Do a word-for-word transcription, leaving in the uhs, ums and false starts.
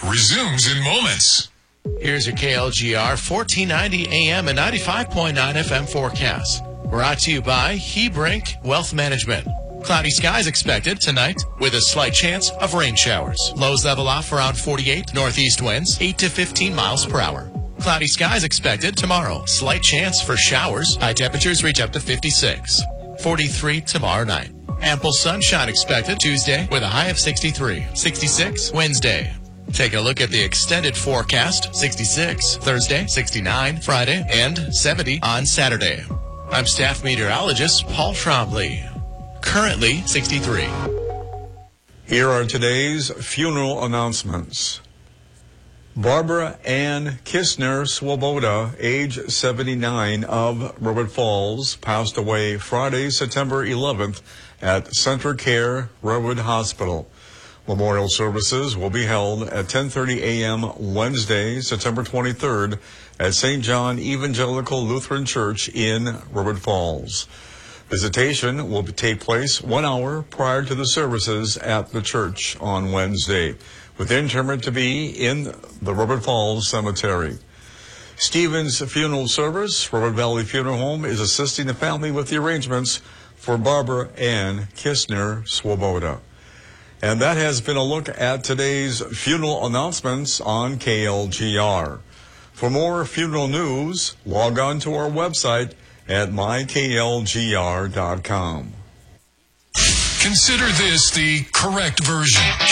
resumes in moments. Here's your K L G R fourteen ninety A M and ninety-five point nine F M forecast. Brought to you by Hebrink Wealth Management. Cloudy skies expected tonight with a slight chance of rain showers. Lows level off around forty-eight. Northeast winds eight to fifteen miles per hour. Cloudy skies expected tomorrow. Slight chance for showers. High temperatures reach up to fifty-six. forty-three tomorrow night. Ample sunshine expected Tuesday with a high of sixty-three. sixty-six Wednesday. Taking a look at the extended forecast. sixty-six Thursday, sixty-nine Friday, and seventy on Saturday. I'm staff meteorologist Paul Trombley. Currently sixty-three. Here are today's funeral announcements. Barbara Ann Kistner Swoboda, age seventy-nine, of Redwood Falls, passed away Friday, September eleventh at Center Care Redwood Hospital. Memorial services will be held at ten thirty a m Wednesday, September twenty-third at Saint John Evangelical Lutheran Church in Redwood Falls. Visitation will take place one hour prior to the services at the church on Wednesday, with interment to be in the Redwood Falls Cemetery. Stevens Funeral Service, Redwood Valley Funeral Home, is assisting the family with the arrangements for Barbara Ann Kistner Swoboda. And that has been a look at today's funeral announcements on K L G R. For more funeral news, log on to our website at my k l g r dot com. Consider this the correct version.